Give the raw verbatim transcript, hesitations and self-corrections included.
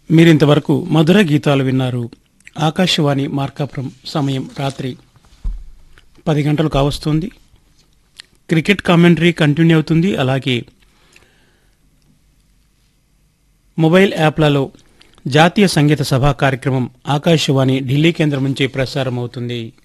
మీరింతవరకు మధుర గీతాలు విన్నారు. ఆకాశవాణి మార్కాపురం. సమయం రాత్రి పది గంటలు కావస్తుంది. క్రికెట్ కామెంటరీ కంటిన్యూ అవుతుంది. అలాగే మొబైల్ యాప్లలో జాతీయ సంగీత సభ కార్యక్రమం ఆకాశవాణి ఢిల్లీ కేంద్రం నుంచి ప్రసారం అవుతుంది.